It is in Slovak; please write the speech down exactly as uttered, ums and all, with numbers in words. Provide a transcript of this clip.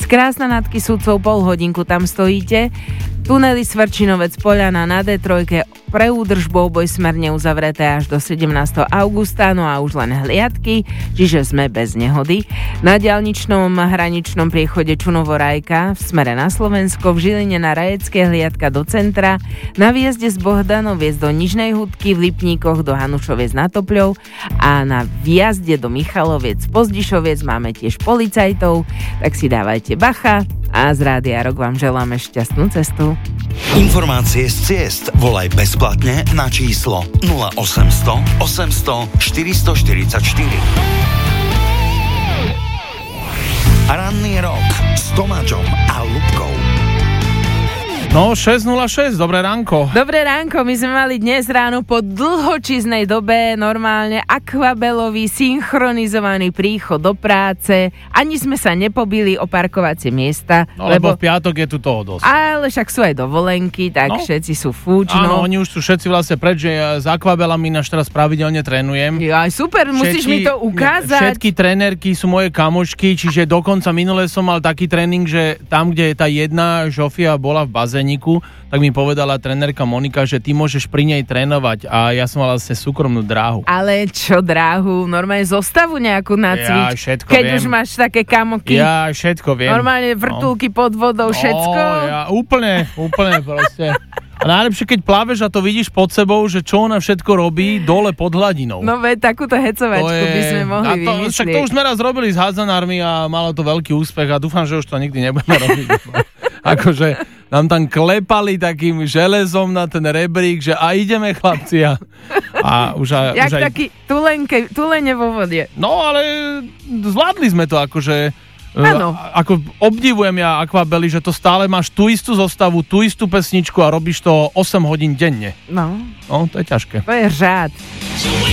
Krásna Nadky Sudcov, pol hodinku tam stojíte. Tunely Svrčinovec, Poľana na dé tri, pre údržbu oboj smerne uzavreté až do sedemnásteho augusta, no a už len hliadky, čiže sme bez nehody. Na diaľničnom hraničnom priechode Čunovo-Rajka v smere na Slovensko, v Žiline na Rajecké hliadka do centra, na výjazde z Bohdanoviec do Nižnej Hudky, v Lipníkoch do Hanušoviec nad Topľou a na výjazde do Michaloviec Pozdišoviec máme tiež policajtov, tak si dávajte bacha a z Rádia Rock vám želáme šťastnú cestu. Informácie z ciest volaj bezplatne na číslo nula osemsto osemsto štyristo štyridsaťštyri. Ranný rok s Tomáčom a Ľubkou. No, šesť nula šesť, dobré ránko. Dobré ránko, my sme mali dnes ráno po dlhočíznej dobe normálne akvabelový, synchronizovaný príchod do práce. Ani sme sa nepobili o parkovacie miesta. No, lebo, lebo v piatok je tu toho dosť. Ale však sú aj dovolenky, tak no. Všetci sú fúč. Áno, oni už sú všetci vlastne preč, že ja s akvabelami náš teraz pravidelne trénujem. Aj super, všetky, musíš mi to ukázať. Všetky trénerky sú moje kamošky, čiže dokonca minule som mal taký tréning, že tam, kde je tá jedna Žofia bola v bazéne, tak mi povedala trenérka Monika, že ty môžeš pri nej trénovať a ja som mal vlastne súkromnú dráhu. Ale čo dráhu? Normálne zostavu nejakú na cvič. Ja všetko Keď viem. už máš také kamoky. Ja všetko viem. Normálne vrtulky no. pod vodou, všetko. No, ja úplne, úplne proste. A najlepšie, keď pláveš a to vidíš pod sebou, že čo ona všetko robí dole pod hladinou. No veď, takúto hecovačku je... by sme mohli to, vymyslieť. Však to už sme raz robili s hádzanármi a malo to veľký úspech a dúfam, že už to nikdy nebudeme robiť. Akože nám tam klepali takým železom na ten rebrík, že a ideme chlapci a, a už, a, Jak už aj... taký tulenke, tulene vo vode. No ale zvládli sme to akože... Áno. Ako obdivujem ja akvabely, že to stále máš tú istú zostavu, tú istú pesničku a robíš to osem hodín denne. No. No, to je ťažké. To je řád.